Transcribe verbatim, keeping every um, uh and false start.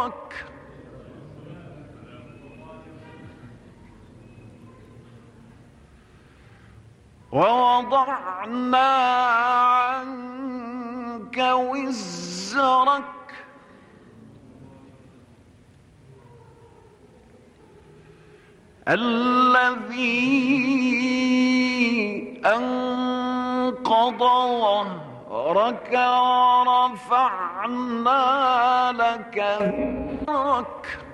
وزرك ووضعنا عنك وزرك الذي أنقض ظهرك ورفعنا لك ذكرك